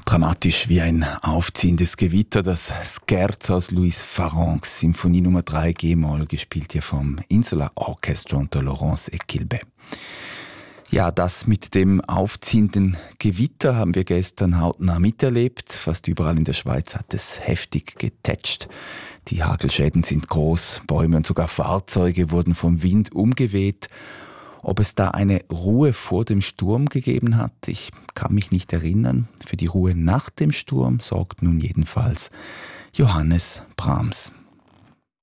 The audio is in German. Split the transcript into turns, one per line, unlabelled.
Dramatisch wie ein aufziehendes Gewitter, das Scherzo aus Louis Farrencs Symphonie Nummer 3 G-Moll, gespielt hier vom Insula Orchestra unter Laurence Equilbet. Ja, das mit dem aufziehenden Gewitter haben wir gestern hautnah miterlebt. Fast überall in der Schweiz hat es heftig getätscht. Die Hagelschäden sind groß, Bäume und sogar Fahrzeuge wurden vom Wind umgeweht. Ob es da eine Ruhe vor dem Sturm gegeben hat, ich kann mich nicht erinnern. Für die Ruhe nach dem Sturm sorgt nun jedenfalls Johannes Brahms.